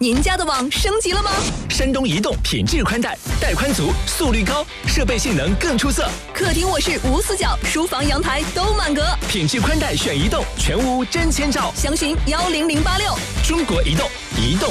您家的网升级了吗？ 山东移动品质宽带，带宽足，速率高，设备性能更出色。 客厅卧室无死角，书房阳台都满格。 品质宽带选移动，全屋真千兆。 详询10086。 中国移动，移动